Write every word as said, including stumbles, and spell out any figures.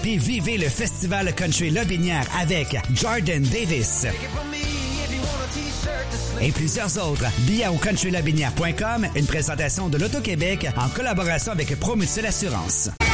puis vivez le Festival Country Lotbinière avec Jordan Davis et plusieurs autres. Billets au country lotbinière point com, une présentation de l'Auto-Québec en collaboration avec Promutuelle Assurance.